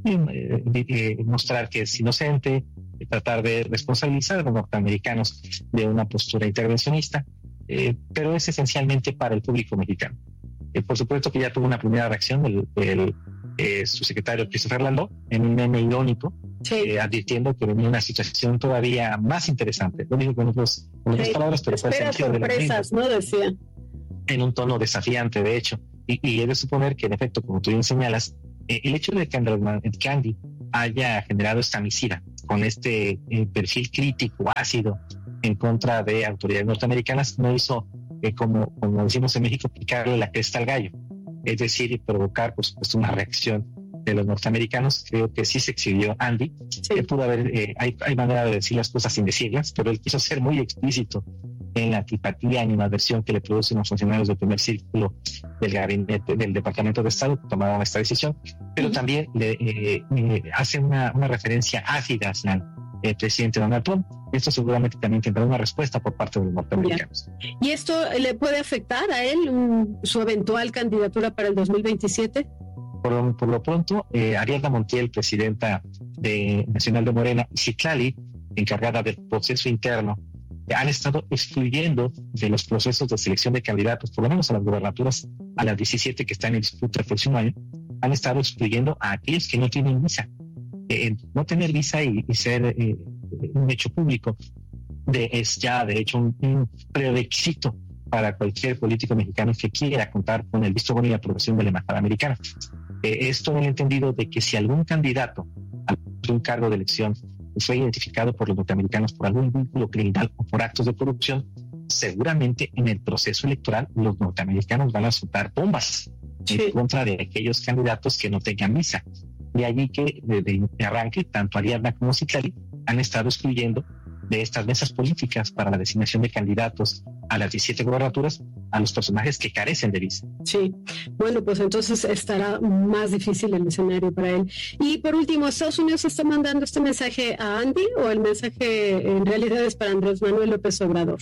eh, eh, mostrar que es inocente, eh, tratar de responsabilizar a los norteamericanos de una postura intervencionista, eh, pero es esencialmente para el público mexicano. Eh, por supuesto que ya tuvo una primera reacción del, del eh, su secretario Christopher Landau en un meme irónico, sí. eh, advirtiendo que venía una situación todavía más interesante. Lo digo con otras sí. palabras, pero fue Espera sorpresas, ¿no? Decía. En un tono desafiante, de hecho. Y, y he de suponer que, en efecto, como tú bien señalas, eh, el hecho de que Andy haya generado esta misiva con este eh, perfil crítico, ácido, en contra de autoridades norteamericanas, no hizo, eh, como, como decimos en México, picarle la cresta al gallo. Es decir, provocar, por supuesto, una reacción de los norteamericanos. Creo que sí se exhibió Andy. Sí. Pudo haber, eh, hay, hay manera de decir las cosas sin decirlas, pero él quiso ser muy explícito en la antipatía, animadversión que le producen los funcionarios del primer círculo del gabinete del Departamento de Estado que tomaron esta decisión, pero uh-huh. también le eh, eh, hace una, una referencia ácida hacia el presidente Donald Trump. Esto seguramente también tendrá una respuesta por parte de los norteamericanos. Yeah. ¿Y esto le puede afectar a él, un, su eventual candidatura para el dos mil veintisiete? Por, por lo pronto, eh, Ariadna Montiel, presidenta de Nacional de Morena, y Citlali, encargada del proceso interno, han estado excluyendo de los procesos de selección de candidatos, por lo menos a las gubernaturas, a las diecisiete que están en disputa el próximo año, han estado excluyendo a aquellos que no tienen visa. Eh, no tener visa y, y ser eh, un hecho público de, es ya, de hecho, un, un prerequisito para cualquier político mexicano que quiera contar con el visto bueno y aprobación de la embajada americana. Eh, esto en el entendido de que si algún candidato a un cargo de elección fue identificado por los norteamericanos por algún vínculo criminal o por actos de corrupción, seguramente en el proceso electoral los norteamericanos van a soltar bombas sí. en contra de aquellos candidatos que no tengan visa. De allí que desde de arranque, tanto Ariadna como Citlali han estado excluyendo de estas mesas políticas para la designación de candidatos a las diecisiete gubernaturas a los personajes que carecen de visa. Sí, bueno, pues entonces estará más difícil el escenario para él. Y por último, ¿Estados Unidos está mandando este mensaje a Andy o el mensaje en realidad es para Andrés Manuel López Obrador?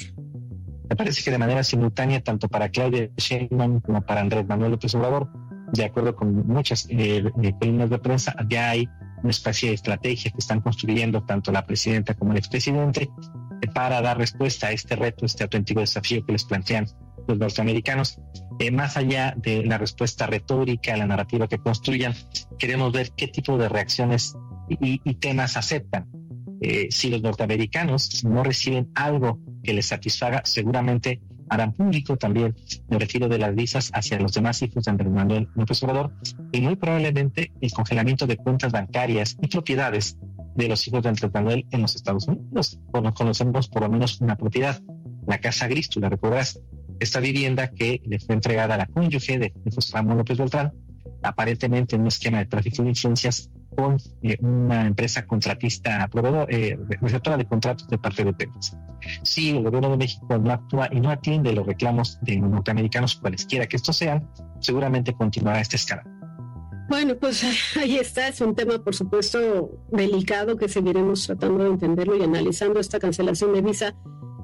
Me parece que de manera simultánea, tanto para Claudia Sheinbaum como para Andrés Manuel López Obrador, de acuerdo con muchas eh, eh, columnas de prensa, ya hay una especie de estrategia que están construyendo tanto la presidenta como el expresidente eh, para dar respuesta a este reto, este auténtico desafío que les plantean los norteamericanos. Eh, más allá de la respuesta retórica, la narrativa que construyan, queremos ver qué tipo de reacciones y, y temas aceptan. Eh, si los norteamericanos no reciben algo que les satisfaga, seguramente harán público también el retiro de las visas hacia los demás hijos de Andrés Manuel López Obrador y muy probablemente el congelamiento de cuentas bancarias y propiedades de los hijos de Andrés Manuel en los Estados Unidos. Bueno, conocemos por lo menos una propiedad, la Casa Gris, tú la recordarás, esta vivienda que le fue entregada a la cónyuge de José Ramón López Beltrán, aparentemente en un esquema de tráfico de influencias con eh, una empresa contratista, proveedor, eh, receptora de contratos de parte de Pemex. Si el gobierno de México no actúa y no atiende los reclamos de los norteamericanos, cualesquiera que estos sean, seguramente continuará esta escala. Bueno, pues ahí está, es un tema por supuesto delicado que seguiremos tratando de entenderlo y analizando esta cancelación de visa.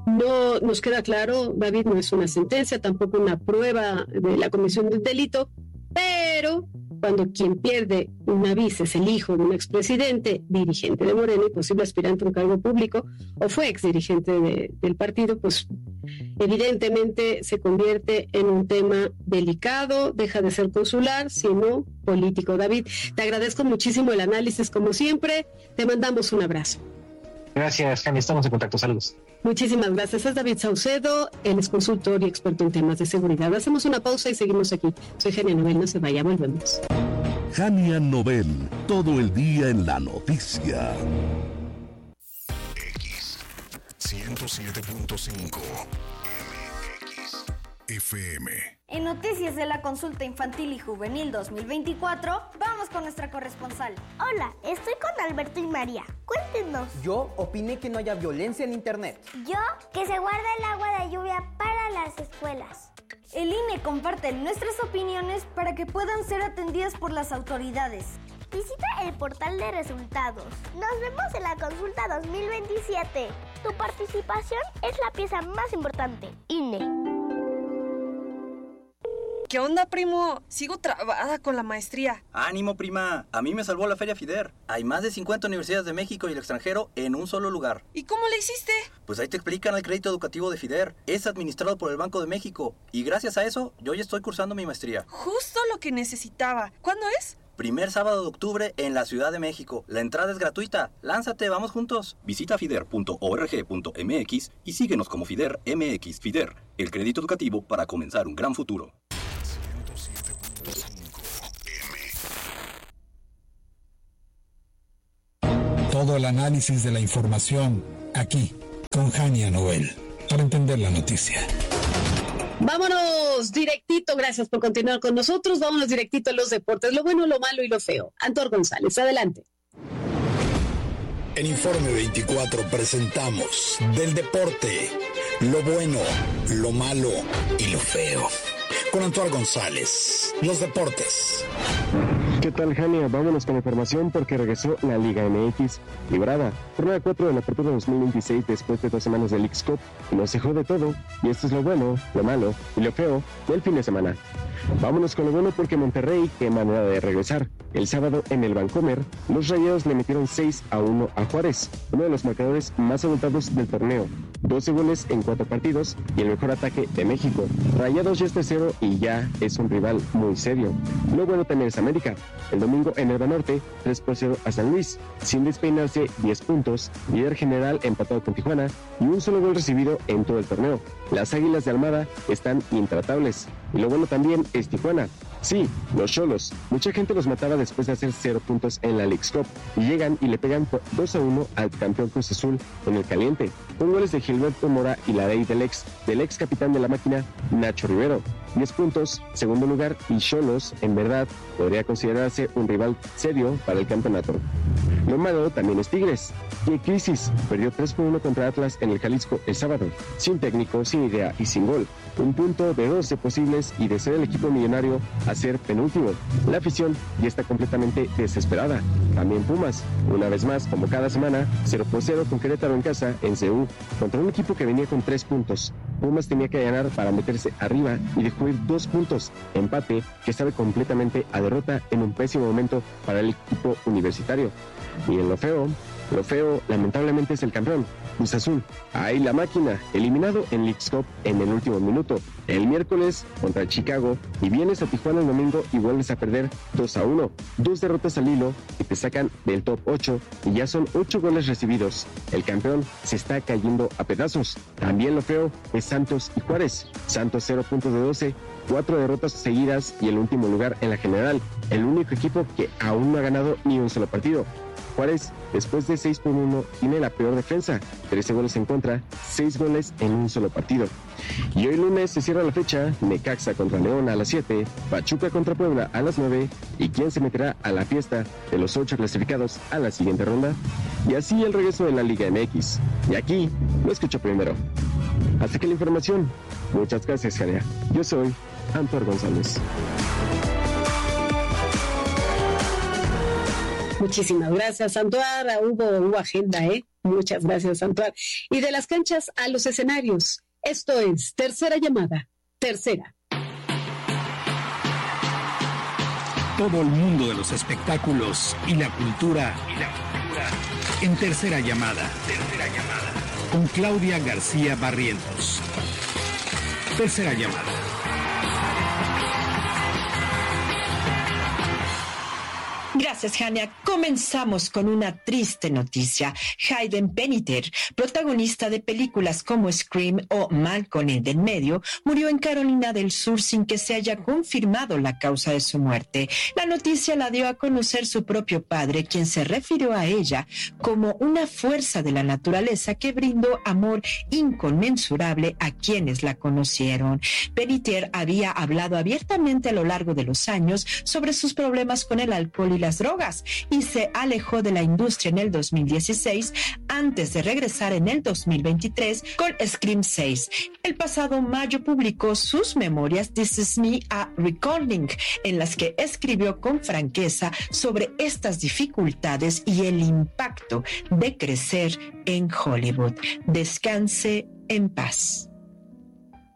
No nos queda claro, David, no es una sentencia, tampoco una prueba de la comisión del delito, pero cuando quien pierde una visa es el hijo de un expresidente, dirigente de Morena y posible aspirante a un cargo público, o fue exdirigente de, del partido, pues evidentemente se convierte en un tema delicado, deja de ser consular, sino político. David, te agradezco muchísimo el análisis como siempre, te mandamos un abrazo. Gracias, Jani, estamos en contacto, saludos. Muchísimas gracias. Es David Saucedo, él es consultor y experto en temas de seguridad. Hacemos una pausa y seguimos aquí. Soy Jania Novel, no se vaya, volvemos. Jania Novel, todo el día en la noticia. X ciento siete punto cinco M X F M. En Noticias de la Consulta Infantil y Juvenil dos mil veinticuatro, vamos con nuestra corresponsal. Hola, estoy con Alberto y María. Cuéntenos. Yo opiné que no haya violencia en internet. Yo, que se guarde el agua de lluvia para las escuelas. El I N E comparte nuestras opiniones para que puedan ser atendidas por las autoridades. Visita el portal de resultados. Nos vemos en la Consulta dos mil veintisiete. Tu participación es la pieza más importante. I N E. ¿Qué onda, primo? Sigo trabada con la maestría. Ánimo, prima. A mí me salvó la Feria FIDER. Hay más de cincuenta universidades de México y el extranjero en un solo lugar. ¿Y cómo le hiciste? Pues ahí te explican el crédito educativo de FIDER. Es administrado por el Banco de México. Y gracias a eso, yo ya estoy cursando mi maestría. Justo lo que necesitaba. ¿Cuándo es? Primer sábado de octubre en la Ciudad de México. La entrada es gratuita. Lánzate, vamos juntos. Visita fider punto org punto m x y síguenos como FIDER M X. FIDER, el crédito educativo para comenzar un gran futuro. ciento siete punto cinco M. Todo el análisis de la información aquí con Hania Noel para entender la noticia. Vámonos directito, gracias por continuar con nosotros. Vámonos directito a los deportes, lo bueno, lo malo y lo feo. Antor González, adelante. En Informe veinticuatro presentamos del deporte, lo bueno, lo malo y lo feo. Con Antoine González, los deportes. ¿Qué tal, Jania? Vámonos con información porque regresó la Liga M X librada. Jornada cuatro de la Apertura dos mil veintiséis después de dos semanas del Leagues Cup. Nos dejó de todo y esto es lo bueno, lo malo y lo feo del fin de semana. Vámonos con lo bueno porque Monterrey, qué manera de regresar. El sábado en el Vancomer, los Rayados le metieron seis a uno a Juárez, uno de los marcadores más abultados del torneo. doce goles en cuatro partidos y el mejor ataque de México. Rayados ya es tercero y ya es un rival muy serio. Lo bueno también es América. El domingo en el Banorte, tres por cero a San Luis, sin despeinarse, diez puntos, líder general empatado con Tijuana y un solo gol recibido en todo el torneo. Las Águilas de Almada están intratables. Y lo bueno también es Tijuana. Sí, los Xolos. Mucha gente los mataba después de hacer cero puntos en la Leagues Cup y llegan y le pegan dos a uno al campeón Cruz Azul en el caliente, con goles de Gilberto Mora y la ley del ex, del ex capitán de la máquina, Nacho Rivero. diez puntos, segundo lugar, y Xolos, en verdad, podría considerarse un rival serio para el campeonato. Lo malo también es Tigres. ¡Qué crisis! Perdió tres por uno contra Atlas en el Jalisco el sábado, sin técnico, sin idea y sin gol. Un punto de doce posibles y de ser el equipo millonario a ser penúltimo. La afición ya está completamente desesperada. También Pumas, una vez más, como cada semana, cero por cero con Querétaro en casa, en C U, contra un equipo que venía con tres puntos. Pumas tenía que ganar para meterse arriba y descubrir dos puntos. Empate que sabe completamente a derrota en un pésimo momento para el equipo universitario. Y en lo feo, lo feo lamentablemente es el campeón, Cruz Azul. Ahí la máquina, eliminado en Leagues Cup en el último minuto. El miércoles contra el Chicago y vienes a Tijuana el domingo y vuelves a perder dos a uno. Dos derrotas al hilo y te sacan del top ocho y ya son ocho goles recibidos. El campeón se está cayendo a pedazos. También lo feo es Santos y Juárez. Santos cero puntos de doce, cuatro derrotas seguidas y el último lugar en la general. El único equipo que aún no ha ganado ni un solo partido. Juárez, después de seis por uno, tiene la peor defensa, trece goles en contra, seis goles en un solo partido. Y hoy lunes se cierra la fecha, Necaxa contra León a las siete, Pachuca contra Puebla a las nueve, y quién se meterá a la fiesta de los ocho clasificados a la siguiente ronda. Y así el regreso de la Liga M X. Y aquí lo escucho primero. Hasta que la información. Muchas gracias, Jania. Yo soy Antor González. Muchísimas gracias, Antoine. Hubo, hubo agenda, ¿eh? Muchas gracias, Antoine. Y de las canchas a los escenarios. Esto es Tercera Llamada. Tercera. Todo el mundo de los espectáculos y la cultura. Y la cultura. En Tercera Llamada. Tercera Llamada. Con Claudia García Barrientos. Tercera Llamada. Gracias, Jania. Comenzamos con una triste noticia. Hayden Panettiere, protagonista de películas como Scream o Malcolm en el medio, murió en Carolina del Sur sin que se haya confirmado la causa de su muerte. La noticia la dio a conocer su propio padre, quien se refirió a ella como una fuerza de la naturaleza que brindó amor inconmensurable a quienes la conocieron. Panettiere había hablado abiertamente a lo largo de los años sobre sus problemas con el alcohol y la las drogas y se alejó de la industria en el dos mil dieciséis antes de regresar en el dos mil veintitrés con Scream seis. El pasado mayo publicó sus memorias This Is Me a Recording, en las que escribió con franqueza sobre estas dificultades y el impacto de crecer en Hollywood. Descanse en paz.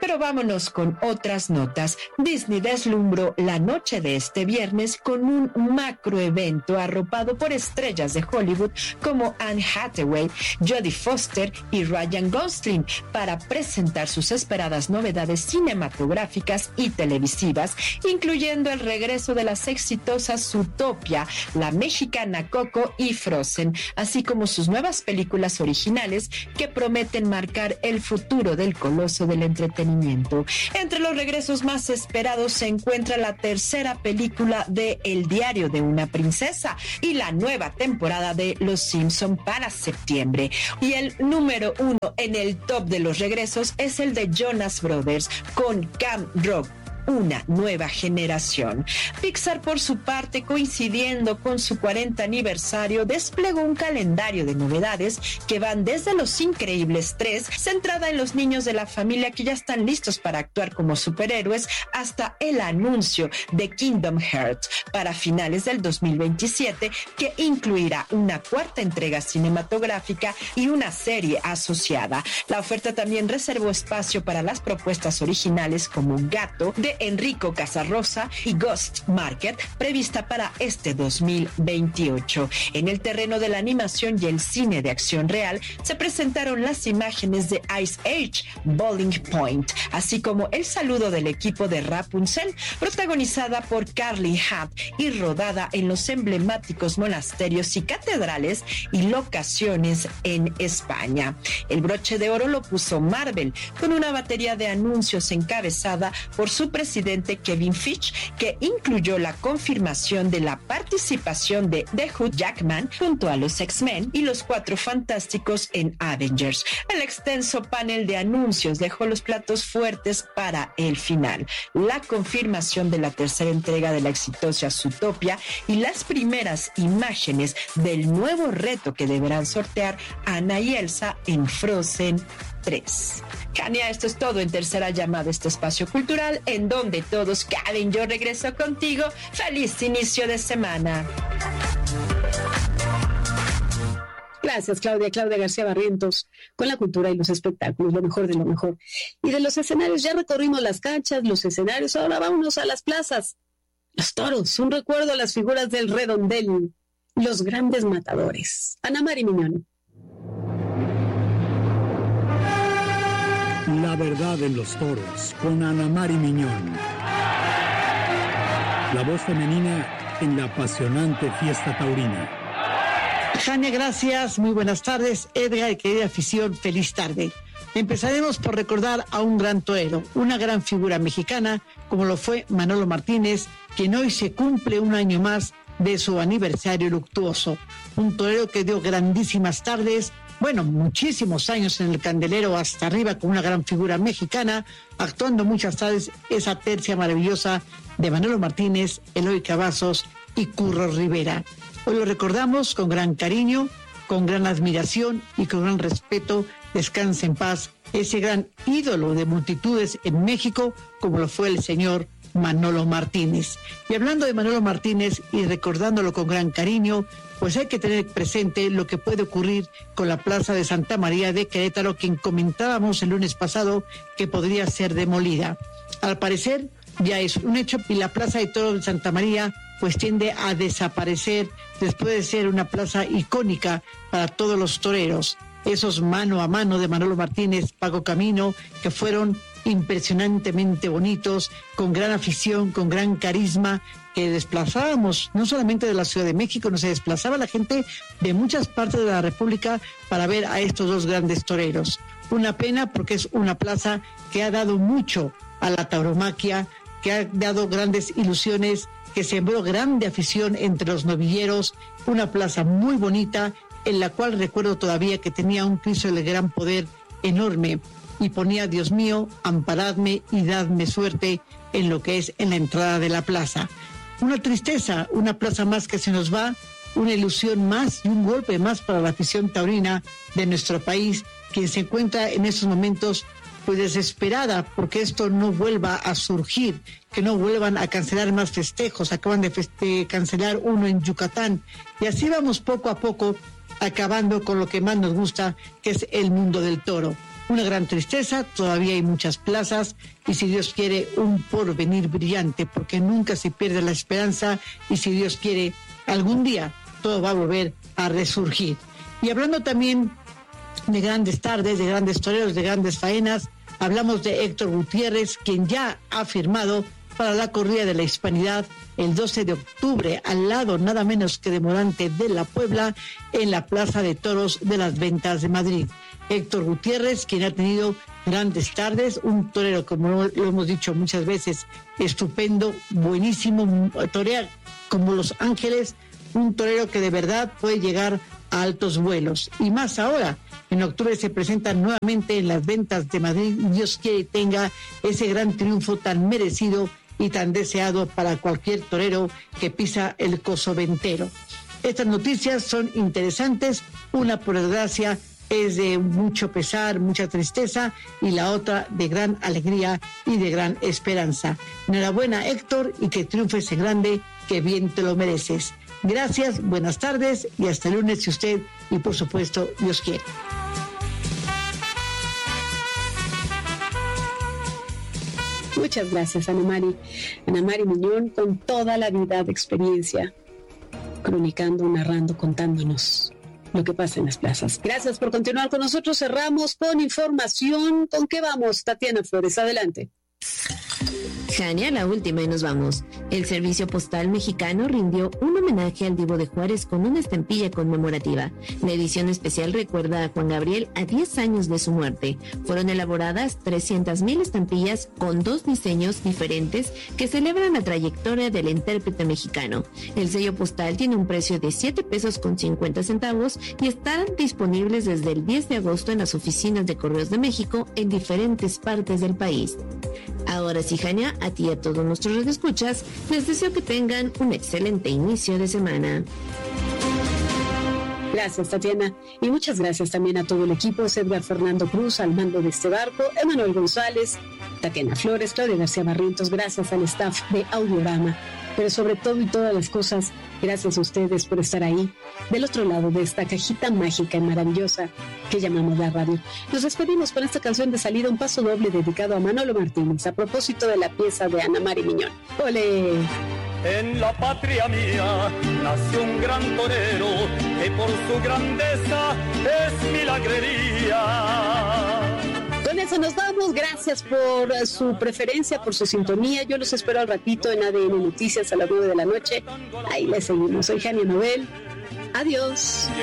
Pero vámonos con otras notas. Disney deslumbró la noche de este viernes con un macroevento arropado por estrellas de Hollywood como Anne Hathaway, Jodie Foster y Ryan Gosling para presentar sus esperadas novedades cinematográficas y televisivas, incluyendo el regreso de las exitosas Zootopia, la mexicana Coco y Frozen, así como sus nuevas películas originales que prometen marcar el futuro del coloso del entretenimiento. Entre los regresos más esperados se encuentra la tercera película de El diario de una princesa y la nueva temporada de Los Simpson para septiembre. Y el número uno en el top de los regresos es el de Jonas Brothers con Camp Rock, una nueva generación. Pixar, por su parte, coincidiendo con su cuarenta aniversario, desplegó un calendario de novedades que van desde Los Increíbles tres, centrada en los niños de la familia que ya están listos para actuar como superhéroes, hasta el anuncio de Kingdom Hearts para finales del dos mil veintisiete, que incluirá una cuarta entrega cinematográfica y una serie asociada. La oferta también reservó espacio para las propuestas originales como Gato, de Enrico Casarosa, y Ghost Market, prevista para este dos mil veintiocho. En el terreno de la animación y el cine de acción real, se presentaron las imágenes de Ice Age, Bowling Point, así como el saludo del equipo de Rapunzel, protagonizada por Carly Hatt y rodada en los emblemáticos monasterios y catedrales y locaciones en España. El broche de oro lo puso Marvel, con una batería de anuncios encabezada por su presidente Kevin Feige, que incluyó la confirmación de la participación de The Hugh Jackman junto a los X-Men y los Cuatro Fantásticos en Avengers. El extenso panel de anuncios dejó los platos fuertes para el final: la confirmación de la tercera entrega de la exitosa Zootopia y las primeras imágenes del nuevo reto que deberán sortear Anna y Elsa en Frozen tres. Kania, esto es todo en Tercera Llamada, este espacio cultural en donde todos caben. Yo regreso contigo. Feliz inicio de semana. Gracias, Claudia. Claudia García Barrientos, con la cultura y los espectáculos, lo mejor de lo mejor. Y de los escenarios, ya recorrimos las canchas, los escenarios, ahora vámonos a las plazas. Los toros, un recuerdo a las figuras del redondel, los grandes matadores. Ana Mari Miñón. La verdad en los toros, con Ana Mari Miñón. La voz femenina en la apasionante fiesta taurina. Jania, gracias, muy buenas tardes. Edgar y querida afición, feliz tarde. Empezaremos por recordar a un gran torero, una gran figura mexicana, como lo fue Manolo Martínez, quien hoy se cumple un año más de su aniversario luctuoso. Un torero que dio grandísimas tardes, bueno, muchísimos años en el candelero hasta arriba, con una gran figura mexicana, actuando muchas tardes esa tercia maravillosa de Manolo Martínez, Eloy Cavazos y Curro Rivera. Hoy lo recordamos con gran cariño, con gran admiración y con gran respeto. Descanse en paz ese gran ídolo de multitudes en México, como lo fue el señor Manolo Martínez. Y hablando de Manolo Martínez y recordándolo con gran cariño, pues hay que tener presente lo que puede ocurrir con la Plaza de Santa María de Querétaro, que comentábamos el lunes pasado que podría ser demolida. Al parecer ya es un hecho, y la Plaza de Toros de Santa María pues tiende a desaparecer después de ser una plaza icónica para todos los toreros. Esos mano a mano de Manolo Martínez, Paco Camino, que fueron impresionantemente bonitos, con gran afición, con gran carisma, que desplazábamos no solamente de la Ciudad de México, no se desplazaba la gente de muchas partes de la República para ver a estos dos grandes toreros. Una pena, porque es una plaza que ha dado mucho a la tauromaquia, que ha dado grandes ilusiones, que sembró grande afición entre los novilleros, una plaza muy bonita, en la cual recuerdo todavía que tenía un Cristo del Gran Poder enorme, y ponía: Dios mío, amparadme y dadme suerte, en lo que es en la entrada de la plaza. Una tristeza, una plaza más que se nos va, una ilusión más y un golpe más para la afición taurina de nuestro país, quien se encuentra en estos momentos pues desesperada porque esto no vuelva a surgir, que no vuelvan a cancelar más festejos. Acaban de feste- cancelar uno en Yucatán, y así vamos poco a poco acabando con lo que más nos gusta, que es el mundo del toro. una gran tristeza, todavía hay muchas plazas y si Dios quiere un porvenir brillante, porque nunca se pierde la esperanza y si Dios quiere algún día todo va a volver a resurgir. Y hablando también de grandes tardes, de grandes toreros, de grandes faenas, hablamos de Héctor Gutiérrez, quien ya ha firmado para la corrida de la Hispanidad el doce de octubre, al lado nada menos que de Morante de la Puebla, en la Plaza de Toros de las Ventas de Madrid. Héctor Gutiérrez, quien ha tenido grandes tardes, un torero, como lo hemos dicho muchas veces, estupendo, buenísimo, torea como Los Ángeles, un torero que de verdad puede llegar a altos vuelos. Y más ahora, en octubre se presenta nuevamente en las Ventas de Madrid. Dios quiere tenga ese gran triunfo tan merecido y tan deseado para cualquier torero que pisa el Cosoventero. Estas noticias son interesantes, una por desgracia es de mucho pesar, mucha tristeza, y la otra de gran alegría y de gran esperanza. Enhorabuena, Héctor, y que triunfes en grande, que bien te lo mereces. Gracias, buenas tardes y hasta el lunes si usted y por supuesto Dios quiere. Muchas gracias, Ana Mari. Ana Mari Miñón, con toda la vida de experiencia, cronicando, narrando, contándonos lo que pasa en las plazas. Gracias por continuar con nosotros. Cerramos con información. ¿Con qué vamos, Tatiana Flores? Adelante. Jania, la última y nos vamos. El Servicio Postal Mexicano rindió un homenaje al Divo de Juárez con una estampilla conmemorativa. La edición especial recuerda a Juan Gabriel a diez años de su muerte. Fueron elaboradas trescientas mil estampillas con dos diseños diferentes que celebran la trayectoria del intérprete mexicano. El sello postal tiene un precio de siete pesos con cincuenta centavos y están disponibles desde el diez de agosto en las oficinas de Correos de México en diferentes partes del país. Ahora sí, Jania, a ti y a todos nuestros radioescuchas, les deseo que tengan un excelente inicio de semana. Gracias, Tatiana. Y muchas gracias también a todo el equipo, Edgar Fernando Cruz al mando de este barco, Emanuel González, Tatiana Flores, Claudia García Barrientos, gracias al staff de Audiorama. Pero sobre todo y todas las cosas, gracias a ustedes por estar ahí, del otro lado de esta cajita mágica y maravillosa que llamamos la radio. Nos despedimos con esta canción de salida, un paso doble dedicado a Manolo Martínez, a propósito de la pieza de Ana Mari Miñón. ¡Ole! En la patria mía nació un gran torero que por su grandeza es milagrería. Con eso nos vamos, gracias por su preferencia, por su sintonía. Yo los espero al ratito en A D N Noticias a las nueve de la noche. Ahí les seguimos. Soy Jania Nobel. Adiós.